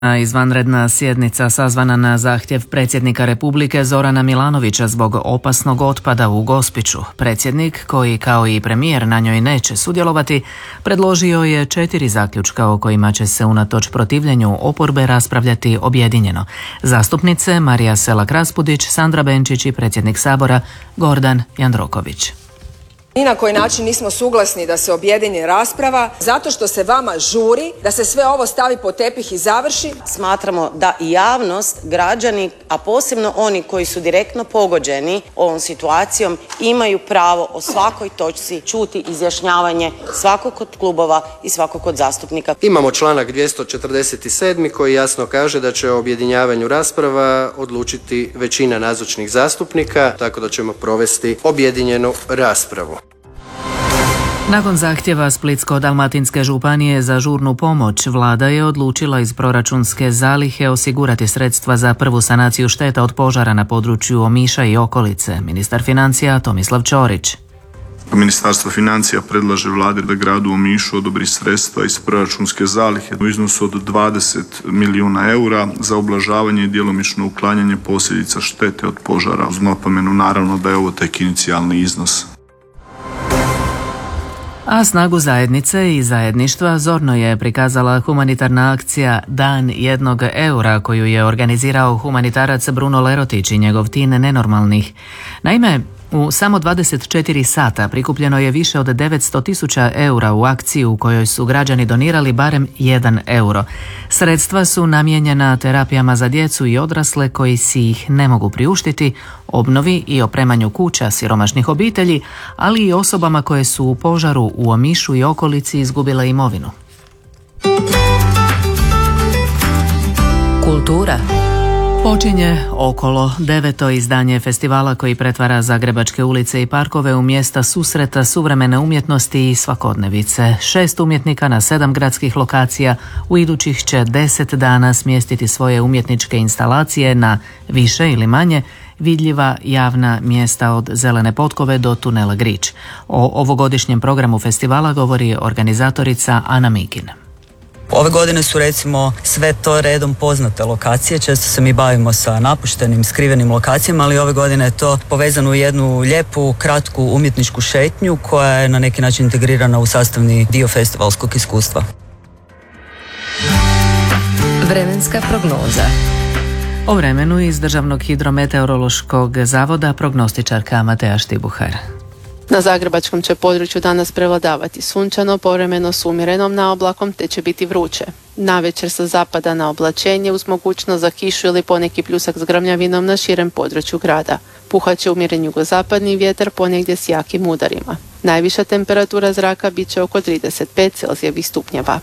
Izvanredna sjednica sazvana na zahtjev predsjednika Republike Zorana Milanovića zbog opasnog otpada u Gospiću. Predsjednik, koji kao i premijer na njoj neće sudjelovati, predložio je 4 zaključka o kojima će se unatoč protivljenju oporbe raspravljati objedinjeno. Zastupnice Marija Selak-Raspudić, Sandra Benčić i predsjednik Sabora Gordan Jandroković. Ni na koji način nismo suglasni da se objedini rasprava, zato što se vama žuri da se sve ovo stavi pod tepih i završi. Smatramo da i javnost, građani, a posebno oni koji su direktno pogođeni ovom situacijom, imaju pravo o svakoj točci čuti izjašnjavanje svakog od klubova i svakog od zastupnika. Imamo članak 247. koji jasno kaže da će o objedinjavanju rasprava odlučiti većina nazočnih zastupnika, tako da ćemo provesti objedinjenu raspravu. Nakon zahtjeva Splitsko-dalmatinske županije za žurnu pomoć, vlada je odlučila iz proračunske zalihe osigurati sredstva za prvu sanaciju šteta od požara na području Omiša i okolice. Ministar financija Tomislav Ćorić. Ministarstvo financija predlaže vladi da gradu Omišu odobri sredstva iz proračunske zalihe u iznosu od 20 milijuna eura za ublažavanje i djelomično uklanjanje posljedica štete od požara. Uz napomenu naravno da je ovo tek inicijalni iznos. A snagu zajednice i zajedništva zorno je prikazala humanitarna akcija Dan 1 eura koju je organizirao humanitarac Bruno Lerotić i njegov tim nenormalnih. Naime, u samo 24 sata prikupljeno je više od 900.000 eura u akciju u kojoj su građani donirali barem 1 euro. Sredstva su namijenjena terapijama za djecu i odrasle koji si ih ne mogu priuštiti, obnovi i opremanju kuća siromašnih obitelji, ali i osobama koje su u požaru u Omišu i okolici izgubile imovinu. Kultura. Počinje Okolo, 9. izdanje festivala koji pretvara zagrebačke ulice i parkove u mjesta susreta suvremene umjetnosti i svakodnevice. 6 umjetnika na 7 gradskih lokacija u idućih će 10 dana smjestiti svoje umjetničke instalacije na više ili manje vidljiva javna mjesta od Zelene potkove do tunela Grič. O ovogodišnjem programu festivala govori organizatorica Ana Mikin. Ove godine su recimo sve to redom poznate lokacije, često se mi bavimo sa napuštenim, skrivenim lokacijama, ali ove godine je to povezano u jednu lijepu, kratku umjetničku šetnju koja je na neki način integrirana u sastavni dio festivalskog iskustva. Vremenska prognoza. O vremenu iz Državnog hidrometeorološkog zavoda prognostičarka Mateja Štibuhar. Na zagrebačkom će području danas prevladavati sunčano, povremeno s umjerenom naoblakom, te će biti vruće. Navečer sa zapada na oblačenje uz mogućnost za kišu ili poneki pljusak s grmljavinom na širem području grada. Puhat će umjeren jugozapadni vjetar ponegdje s jakim udarima. Najviša temperatura zraka bit će oko 35 Celzijevih stupnjeva.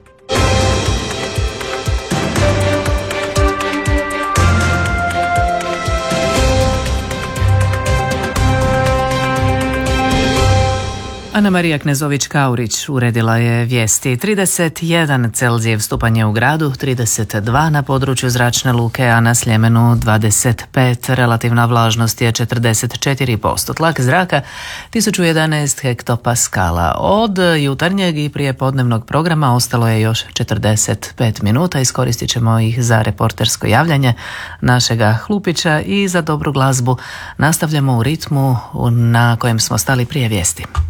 Ana Marija Knezović-Kaurić uredila je vijesti. 31 Celzijev stupanj je u gradu, 32 na području zračne luke, a na Sljemenu 25. Relativna vlažnost je 44%. Tlak zraka 1011 hektopaskala. Od jutarnjeg i prijepodnevnog programa ostalo je još 45 minuta. Iskoristit ćemo ih za reportersko javljanje našega Hlupića i za dobru glazbu. Nastavljamo u ritmu na kojem smo stali prije vijesti.